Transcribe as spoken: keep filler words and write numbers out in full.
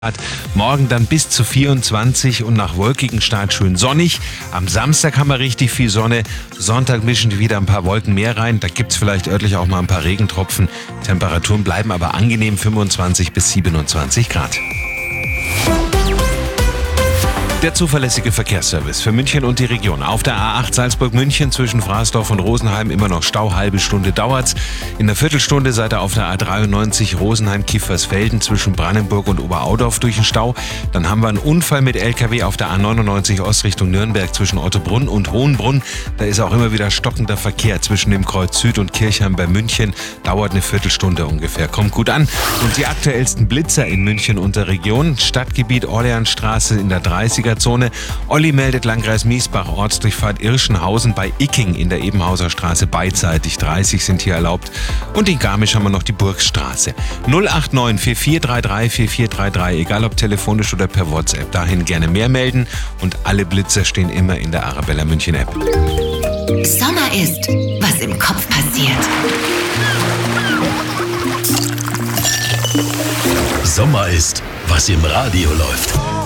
Morgen dann bis zu vierundzwanzig und nach wolkigen Start schön sonnig. Am Samstag haben wir richtig viel Sonne. Sonntag mischen wieder ein paar Wolken mehr rein. Da gibt es vielleicht örtlich auch mal ein paar Regentropfen. Temperaturen bleiben aber angenehm, fünfundzwanzig bis siebenundzwanzig Grad. Der zuverlässige Verkehrsservice für München und die Region. Auf der A acht Salzburg-München zwischen Frasdorf und Rosenheim immer noch Stau, halbe Stunde dauert's. In einer Viertelstunde seid ihr auf der A dreiundneunzig Rosenheim-Kiefersfelden zwischen Brandenburg und Oberaudorf durch den Stau. Dann haben wir einen Unfall mit L K W auf der A neunundneunzig Ost Richtung Nürnberg zwischen Ottobrunn und Hohenbrunn. Da ist auch immer wieder stockender Verkehr zwischen dem Kreuz Süd und Kirchheim bei München. Dauert eine Viertelstunde ungefähr. Kommt gut an. Und die aktuellsten Blitzer in München und der Region. Stadtgebiet Orleansstraße in der dreißiger Zone. Olli meldet Landkreis Miesbach, Ortsdurchfahrt Irschenhausen bei Icking in der Ebenhauser Straße beidseitig. dreißig sind hier erlaubt. Und in Garmisch haben wir noch die Burgstraße. null acht neun vier vier drei drei vier vier drei drei, egal ob telefonisch oder per WhatsApp. Dahin gerne mehr melden. Und alle Blitzer stehen immer in der Arabella München App. Sommer ist, was im Kopf passiert. Sommer ist, was im Radio läuft.